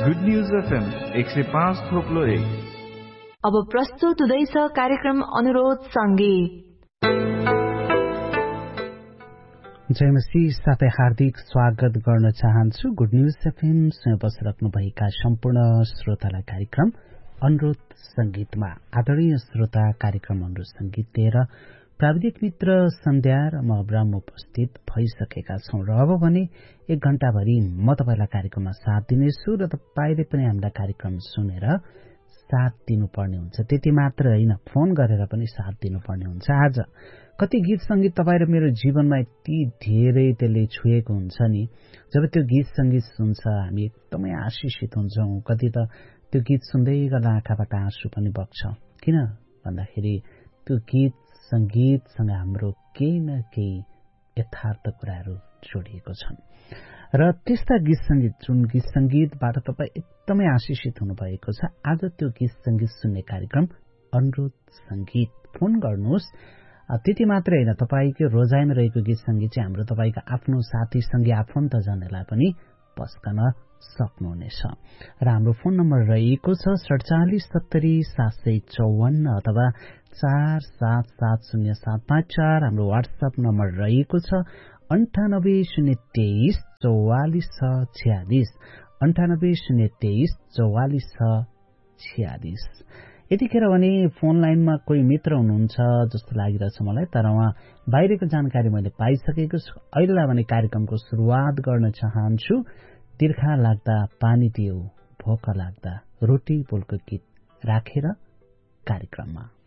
Good news FM 105.1। अब प्रस्तुत हुँदैछ कार्यक्रम अनुरोध सङ्गीत। जयमसी साथै हार्दिक स्वागत गर्न चाहन्छु गुड न्यूज एफएम स्वयं बसिराख्नुभएका सम्पूर्ण श्रोतालाई कार्यक्रम अनुरोध संगीतमा। आदरणीय श्रोता, कार्यक्रम अनुरोध संगीत लिएर प्राविधिक मित्र सन्ध्या र म अब्राम उपस्थित भइसकेका छौं र अब भने 1 घण्टाभरि म तपाईलाई कार्यक्रममा साथ दिनेछु र तपाईले पनि हामीलाई कार्यक्रम सुनेर साथ दिनुपर्ने हुन्छ। त्यति मात्र होइन, फोन गरेर पनि साथ दिनुपर्ने हुन्छ। आज कति गीत संगीत तपाईँ र मेरो जीवनमा यति धेरै त्यसले छुएको हुन्छ नि, जब त्यो गीत संगीत सुन्छ हामी एकदमै आशिषित हुन्छौं। कति त त्यो गीत सुन्दै गर्दा आँखाबाट आँसु पनि बग्छ। किन भन्दाखेरि त्यो गीत संगीतसँग हाम्रो केही न केही यथार्थ कुराहरू जोडिएको छन् र त्यस्ता गीत संगीत जुन गीत संगीतबाट तपाईँ एकदमै आशिषित हुनुभएको छ, आज त्यो गीत संगीत सुन्ने कार्यक्रम अनुरोध संगीत। फोन गर्नुहोस्। त्यति मात्रै होइन, तपाईको रोजाइमा रहेको गीत संगीत चाहिँ हाम्रो तपाईको आफ्नो साथी संगी आफन्तजनलाई पनि पस्कन सक्नुहुनेछ र हाम्रो फोन नम्बर रहेको छ 47 70 754 अथवा 477075। हाम्रो व्हाट्सएप नम्बर रहेको छ 9803244646 9803244646। यतिखेर भने फोन लाइनमा कोही मित्र हुनुहुन्छ जस्तो लागिरहेछ मलाई, तर उहाँ बाहिरको जानकारी मैले पाइसकेको छु। अहिलेलाई भने कार्यक्रमको सुरुवात गर्न चाहन्छु। तिर्खा लाग्दा पानी दियो, भोक लाग्दा रोटी पोलको गीत राखेर कार्यक्रममा।